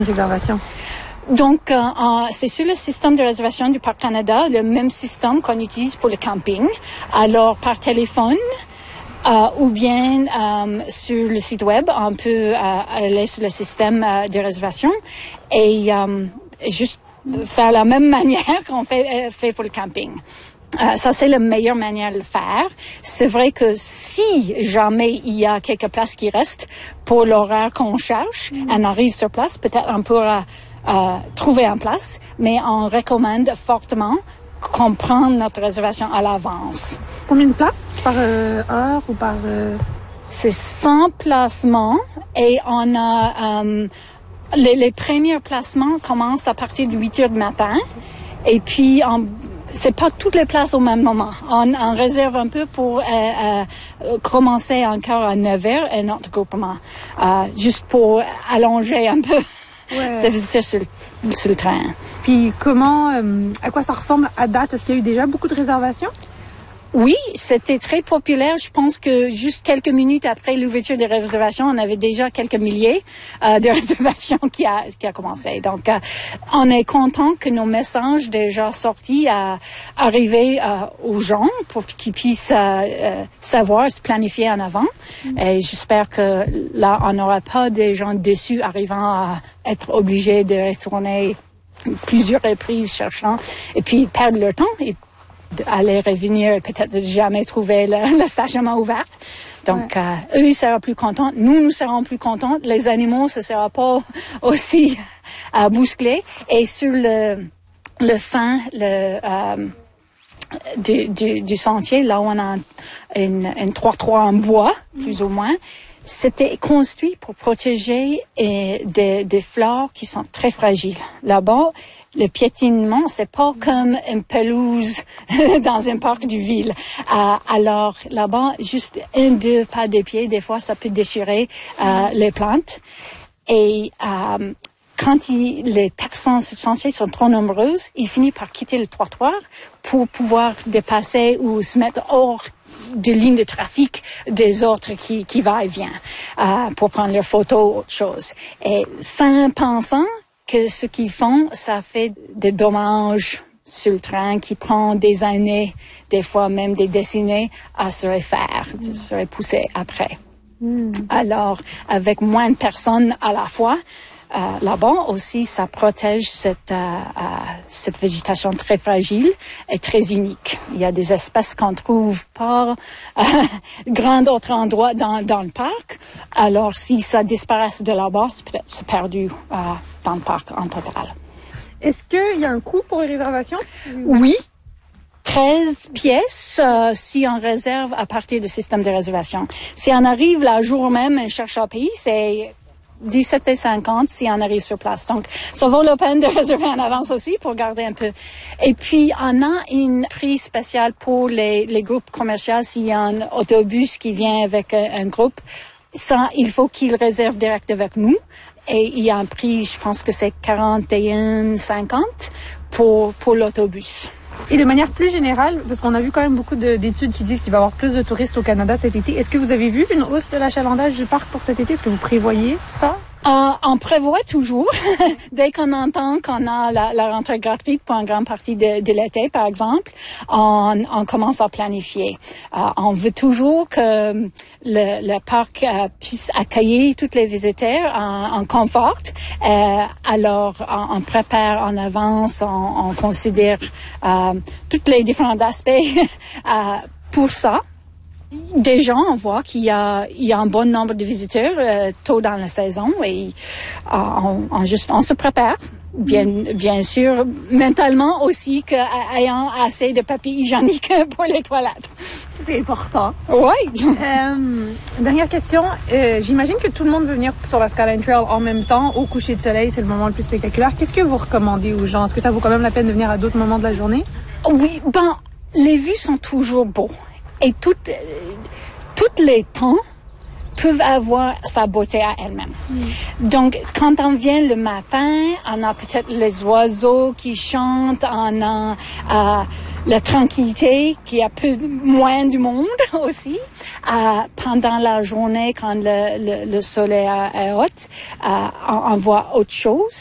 réservation? Donc, c'est sur le système de réservation du Parc Canada, le même système qu'on utilise pour le camping. Alors, par téléphone ou bien sur le site web, on peut aller sur le système de réservation et juste faire la même manière qu'on fait pour le camping. Ça, c'est la meilleure manière de le faire. C'est vrai que si jamais il y a quelques places qui restent pour l'horaire qu'on cherche, on arrive sur place, peut-être on pourra trouver en place, mais on recommande fortement qu'on prenne notre réservation à l'avance. Combien de places par heure ou par... C'est 100 placements et on a... les premiers placements commencent à partir de 8 heures du matin et puis c'est pas toutes les places au même moment. On réserve un peu pour commencer encore à 9 heures et notre groupement, juste pour allonger un peu les visiteurs sur le train. Puis à quoi ça ressemble à date? Est-ce qu'il y a eu déjà beaucoup de réservations? Oui, c'était très populaire. Je pense que juste quelques minutes après l'ouverture des réservations, on avait déjà quelques milliers de réservations qui a commencé. Donc, on est content que nos messages déjà sortis arrivent aux gens pour qu'ils puissent savoir se planifier en avant. Et j'espère que là, on n'aura pas des gens déçus arrivant à être obligés de retourner plusieurs reprises cherchant et puis perdre leur temps et aller revenir et peut-être jamais trouver le stationnement ouvert. Donc, eux, ils seront plus contents. Nous serons plus contents. Les animaux, ce sera pas aussi bousculé. Et sur le fin du sentier, là où on a une trottoir en bois, plus ou moins, c'était construit pour protéger des fleurs qui sont très fragiles. Là-bas, le piétinement, c'est pas comme une pelouse dans un parc du ville. Alors, là-bas, juste 1-2 pas de pied, des fois, ça peut déchirer les plantes. Et quand les personnes sur le sentier sont trop nombreuses, ils finissent par quitter le trottoir pour pouvoir dépasser ou se mettre hors de lignes de trafic des autres qui va et vient pour prendre leurs photos ou autre chose. Et sans pensant que ce qu'ils font, ça fait des dommages sur le train qui prend des années, des fois même des décennies à se refaire, se repousser après. Alors, avec moins de personnes à la fois, là-bas aussi, ça protège cette végétation très fragile et très unique. Il y a des espèces qu'on trouve pas grand autre endroit dans le parc. Alors, si ça disparaît de là-bas, peut-être c'est perdu dans le parc en total. Est-ce qu'il y a un coût pour les réservations? Oui. 13 pièces si on réserve à partir du système de réservation. Si on arrive le jour même et cherche un pays, c'est 17,50 si on arrive sur place. Donc, ça vaut la peine de réserver en avance aussi pour garder un peu. Et puis, on a une prix spéciale pour les groupes commerciaux. S'il y a un autobus qui vient avec un groupe, ça, il faut qu'il réserve direct avec nous. Et il y a un prix, je pense que c'est 41,50 pour l'autobus. Et de manière plus générale, parce qu'on a vu quand même beaucoup d'études qui disent qu'il va y avoir plus de touristes au Canada cet été, est-ce que vous avez vu une hausse de l'achalandage du parc pour cet été? Est-ce que vous prévoyez ça? On prévoit toujours, dès qu'on entend qu'on a la rentrée gratuite pour une grande partie de l'été, par exemple, on commence à planifier. On veut toujours que le parc puisse accueillir tous les visiteurs en confort. Alors, on prépare en avance, on considère tous les différents aspects pour ça. Déjà, on voit qu'il y a un bon nombre de visiteurs tôt dans la saison et on se prépare. Bien sûr, mentalement aussi, qu'ayant assez de papier hygiénique pour les toilettes. C'est important. Oui. Dernière question. J'imagine que tout le monde veut venir sur la Skyline Trail en même temps. Au coucher de soleil, c'est le moment le plus spectaculaire. Qu'est-ce que vous recommandez aux gens? Est-ce que ça vaut quand même la peine de venir à d'autres moments de la journée? Oui, les vues sont toujours beaux. Et toutes les temps peuvent avoir sa beauté à elle-même. Donc, quand on vient le matin, on a peut-être les oiseaux qui chantent, on a la tranquillité, qu'il y a peu moins du monde aussi. Pendant la journée, quand le soleil est haut, on voit autre chose.